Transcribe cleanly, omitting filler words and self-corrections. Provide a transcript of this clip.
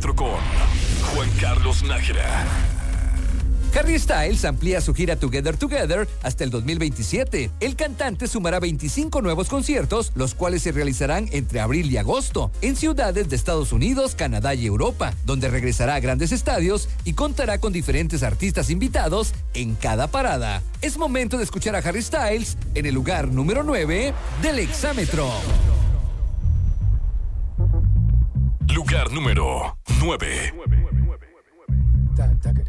Exámetro con Juan Carlos Nájera. Harry Styles amplía su gira Together Together hasta el 2027. El cantante sumará 25 nuevos conciertos, los cuales se realizarán entre abril y agosto, en ciudades de Estados Unidos, Canadá y Europa, donde regresará a grandes estadios y contará con diferentes artistas invitados en cada parada. Es momento de escuchar a Harry Styles en el lugar número 9 del Exámetro. Lugar número 9.